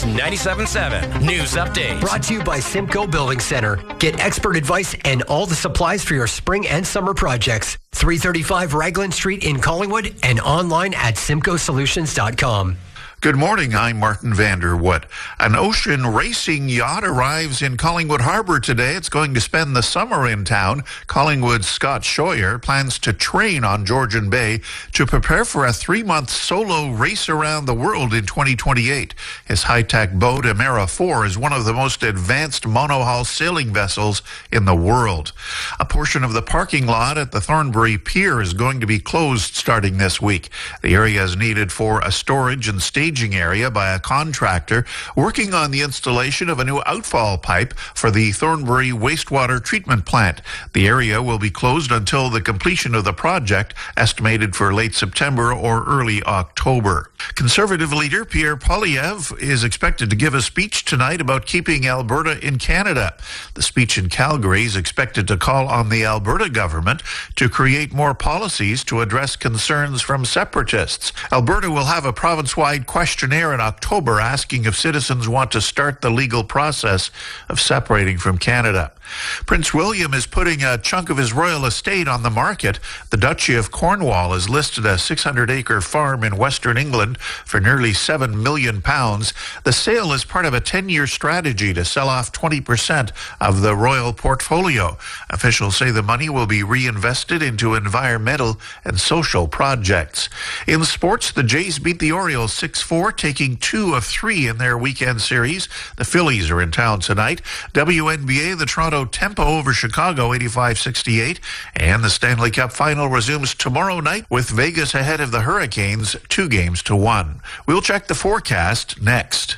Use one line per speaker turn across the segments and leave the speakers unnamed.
Max 97.7 News Update.
Brought to you by Simcoe Building Center. Get expert advice and all the supplies for your spring and summer projects. 335 Raglan Street in Collingwood and online at simcoesolutions.com.
Good morning, I'm Martin Vanderwood. An ocean racing yacht arrives in Collingwood Harbour today. It's going to spend the summer in town. Collingwood's Scott Scheuer plans to train on Georgian Bay to prepare for a 3-month solo race around the world in 2028. His high-tech boat, Emera 4, is one of the most advanced monohull sailing vessels in the world. A portion of the parking lot at the Thornbury Pier is going to be closed starting this week. The area is needed for a storage and staging area by a contractor working on the installation of a new outfall pipe for the Thornbury wastewater treatment plant. The area will be closed until the completion of the project, estimated for late September or early October. Conservative leader Pierre Poilievre is expected to give a speech tonight about keeping Alberta in Canada. The speech in Calgary is expected to call on the Alberta government to create more policies to address concerns from separatists. Alberta will have a province-wide questionnaire in October asking if citizens want to start the legal process of separating from Canada. Prince William is putting a chunk of his royal estate on the market. The Duchy of Cornwall has listed a 600-acre farm in Western England for nearly £7 million. The sale is part of a 10-year strategy to sell off 20% of the royal portfolio. Officials say the money will be reinvested into environmental and social projects. In sports, the Jays beat the Orioles 6-4, taking 2 of 3 in their weekend series. The Phillies are in town tonight. WNBA, the Toronto Tempo over Chicago 85-68, and the Stanley Cup final resumes tomorrow night with Vegas ahead of the Hurricanes 2-1. We'll check the forecast next.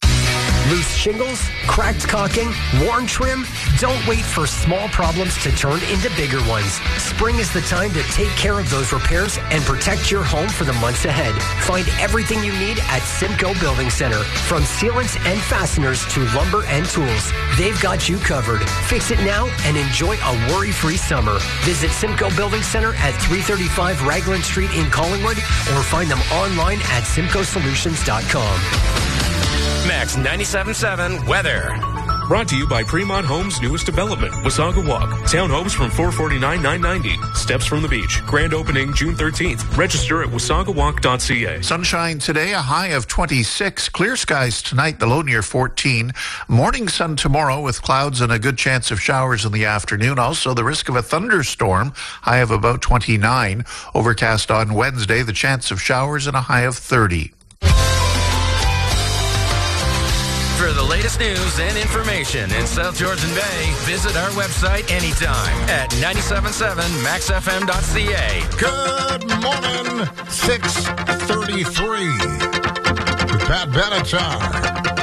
Loose shingles, cracked caulking, worn trim? Don't wait for small problems to turn into bigger ones. Spring is the time to take care of those repairs and protect your home for the months ahead. Find everything you need at Simcoe Building Center. From sealants and fasteners to lumber and tools, they've got you covered. Fix it now and enjoy a worry-free summer. Visit Simcoe Building Center at 335 Raglan Street in Collingwood or find them online at simcoesolutions.com.
Max 97.7 weather.
Brought to you by Fremont Homes' newest development, Wasaga Walk. Townhomes from $449,990. Steps from the beach. Grand opening June 13th. Register at wasagawalk.ca.
Sunshine today, a high of 26. Clear skies tonight, the low near 14. Morning sun tomorrow with clouds and a good chance of showers in the afternoon. Also, the risk of a thunderstorm, high of about 29. Overcast on Wednesday, the chance of showers and a high of 30.
For the latest news and information in South Georgian Bay, visit our website anytime at 977maxfm.ca.
Good morning, 6:33 with Pat Benatar.